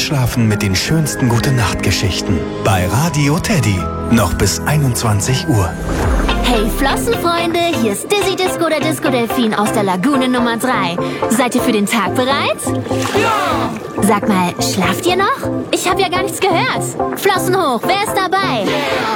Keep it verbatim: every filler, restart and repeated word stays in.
Einschlafen mit den schönsten Gute-Nacht-Geschichten. Bei Radio Teddy. Noch bis einundzwanzig Uhr. Hey Flossenfreunde, hier ist Dizzy Disco, der Disco Delfin aus der Lagune Nummer drei. Seid ihr für den Tag bereit? Ja! Sag mal, schlaft ihr noch? Ich habe ja gar nichts gehört. Flossen hoch, wer ist dabei? Yeah.